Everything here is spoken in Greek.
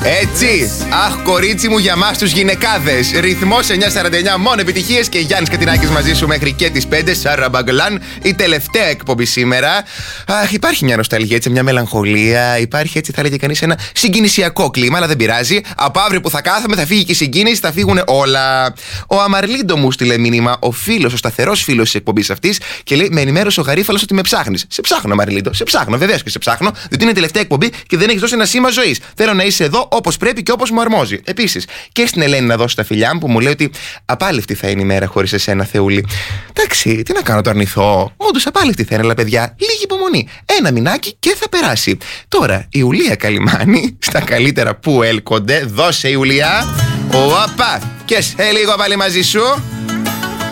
Έτσι. Αχ, κορίτσι μου, για μας τους γυναικάδες. Ρυθμός 9:49, μόνο επιτυχίες και Γιάννης Κατινάκης μαζί σου μέχρι και τις 5. Σάρα Μπαγκλάν, η τελευταία εκπομπή σήμερα. Αχ, υπάρχει μια νοσταλγία, έτσι, μια μελαγχολία. Υπάρχει, έτσι θα έλεγε κανείς, ένα συγκινησιακό κλίμα, αλλά δεν πειράζει. Από αύριο που θα κάθομαι θα φύγει και η συγκίνηση, θα φύγουν όλα. Ο Αμαρλίντο μου στείλε μήνυμα, ο φίλος, ο σταθερός φίλος της εκπομπής αυτής, και λέει: με ενημέρωσε ο Γαρίφαλος ότι με ψάχνεις. Σε ψάχνω, Αμαρλίντο, σε ψάχνω, βεβαίως και σε ψάχνω, διότι είναι η τελευταία εκπομπή και δεν έχεις δώσει ένα σήμα ζωής. Θέλω να είσαι εδώ όπως πρέπει και όπως μου αρμόζει. Επίσης, και στην Ελένη να δώσω τα φιλιά μου που μου λέει ότι απάλευτη θα είναι η μέρα χωρίς εσένα, Θεούλη. Εντάξει, τι να κάνω, το αρνηθώ. Όντως απάλευτη θα είναι, αλλά παιδιά, λίγη υπομονή. Ένα μηνάκι και θα περάσει. Τώρα, η Ιουλία Καλιμάνη, στα καλύτερα που έλκονται, δώσε Ιουλία. Οπα! Και σε λίγο πάλι μαζί σου.